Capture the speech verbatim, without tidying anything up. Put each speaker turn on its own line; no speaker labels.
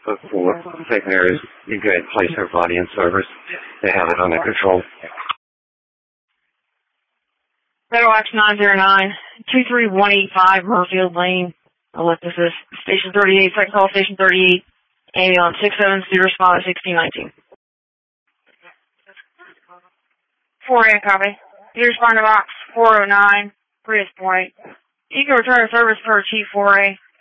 But for safe areas, you go ahead and place everybody in service. They have it under control.
Federal Action nine zero nine, two three one eight five Murfield Lane, Alexis, Station thirty-eight, second call, Station thirty-eight, ambulance six seven zero, respond sixteen nineteen. four A, copy. You respond to box four oh nine, Prius Point. You can return to service per Chief four A.